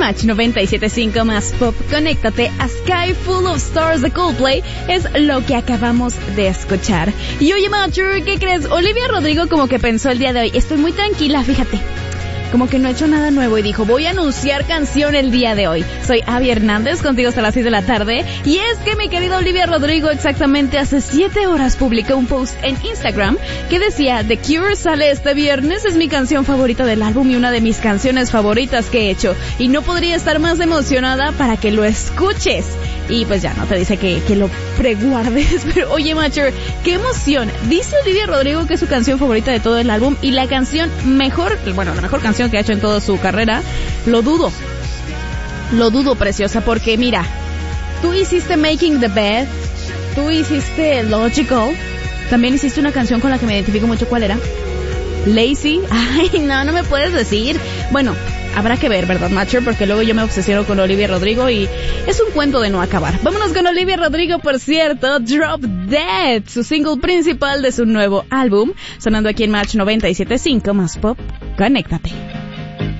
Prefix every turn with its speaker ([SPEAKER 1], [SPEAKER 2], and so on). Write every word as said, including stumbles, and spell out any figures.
[SPEAKER 1] Match noventa y siete punto cinco más Pop, conéctate a Sky Full of Stars de Coldplay, es lo que acabamos de escuchar. Y oye, Matcher, ¿qué crees? Olivia Rodrigo como que pensó el día de hoy, estoy muy tranquila, fíjate. Como que no ha hecho nada nuevo y dijo, voy a anunciar canción el día de hoy. Soy Abby Hernández, contigo hasta las seis de la tarde. Y es que mi querida Olivia Rodrigo exactamente hace siete horas publicó un post en Instagram que decía, The Cure sale este viernes, es mi canción favorita del álbum y una de mis canciones favoritas que he hecho. Y no podría estar más emocionada para que lo escuches. Y pues ya, no te dice que, que lo preguardes, pero oye, Matcher, qué emoción. Dice Olivia Rodrigo que es su canción favorita de todo el álbum y la canción mejor, bueno, la mejor canción que ha hecho en toda su carrera. Lo dudo, lo dudo, preciosa, porque mira, tú hiciste Making the Bed, tú hiciste Logical, también hiciste una canción con la que me identifico mucho. ¿Cuál era? Lazy. Ay, no, no me puedes decir. Bueno, habrá que ver, ¿verdad, Matcher? Porque luego yo me obsesiono con Olivia Rodrigo y es un cuento de no acabar. Vámonos con Olivia Rodrigo, por cierto, Drop Dead, su single principal de su nuevo álbum, sonando aquí en Match noventa y siete punto cinco más Pop. Conéctate.